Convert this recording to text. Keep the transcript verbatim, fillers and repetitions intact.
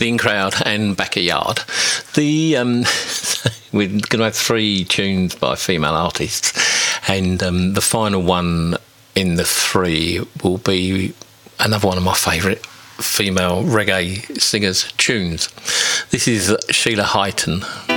the In Crowd and Back a Yard. The um, we're going to have three tunes by female artists, and um, the final one in the three will be another one of my favourite female reggae singers' tunes. This is Sheila Heighton.